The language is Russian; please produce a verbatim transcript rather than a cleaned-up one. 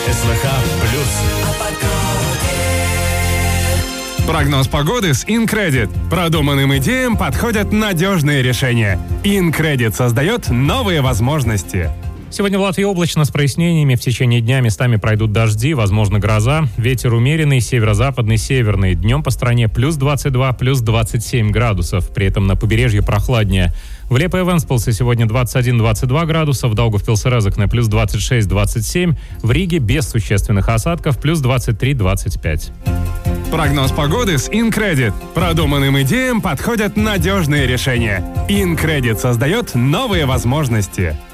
СВХ плюс. Прогноз погоды с InCredit. Продуманным идеям подходят надежные решения. InCredit создает новые возможности. Сегодня в Латвии облачно с прояснениями. В течение дня местами пройдут дожди, возможно гроза. Ветер умеренный, северо-западный, северный. Днем по стране плюс двадцать два, плюс двадцать семь градусов. При этом на побережье прохладнее. В Лепе и Венспилсе сегодня двадцать один - двадцать два градуса. В Даугавпилсе и Резекне плюс двадцать шесть - двадцать семь. В Риге без существенных осадков плюс двадцать три - двадцать пять. Прогноз погоды с InCredit. Продуманным идеям подходят надежные решения. InCredit создает новые возможности.